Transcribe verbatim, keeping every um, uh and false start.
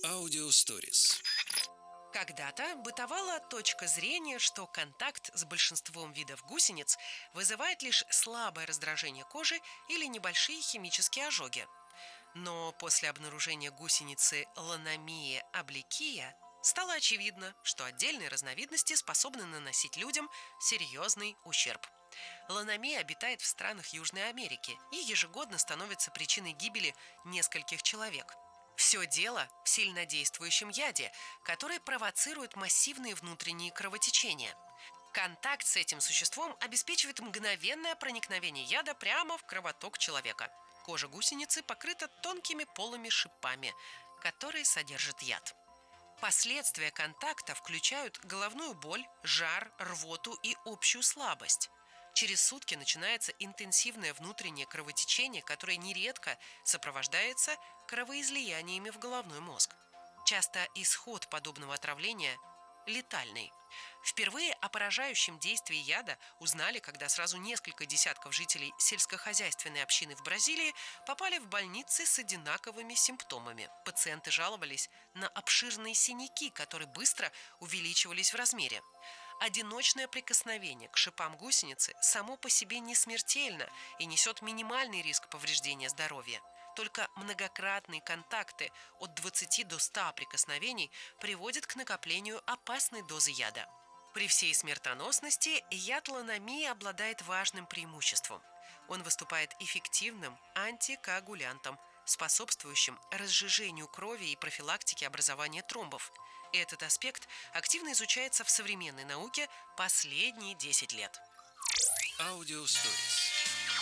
Аудиосторис. Когда-то бытовала точка зрения, что контакт с большинством видов гусениц вызывает лишь слабое раздражение кожи или небольшие химические ожоги. Но после обнаружения гусеницы Ланомия обликия стало очевидно, что отдельные разновидности способны наносить людям серьезный ущерб. Ланомия обитает в странах Южной Америки и ежегодно становится причиной гибели нескольких человек. Все дело в сильнодействующем яде, который провоцирует массивные внутренние кровотечения. Контакт с этим существом обеспечивает мгновенное проникновение яда прямо в кровоток человека. Кожа гусеницы покрыта тонкими полыми шипами, которые содержат яд. Последствия контакта включают головную боль, жар, рвоту и общую слабость. Через сутки начинается интенсивное внутреннее кровотечение, которое нередко сопровождается кровоизлияниями в головной мозг. Часто исход подобного отравления летальный. Впервые о поражающем действии яда узнали, когда сразу несколько десятков жителей сельскохозяйственной общины в Бразилии попали в больницы с одинаковыми симптомами. Пациенты жаловались на обширные синяки, которые быстро увеличивались в размере. Одиночное прикосновение к шипам гусеницы само по себе не смертельно и несет минимальный риск повреждения здоровья. Только многократные контакты от двадцати до ста прикосновений приводят к накоплению опасной дозы яда. При всей смертоносности яд Ланомии обладает важным преимуществом. Он выступает эффективным антикоагулянтом, способствующим разжижению крови и профилактике образования тромбов. Этот аспект активно изучается в современной науке последние десять лет. Аудиосторис.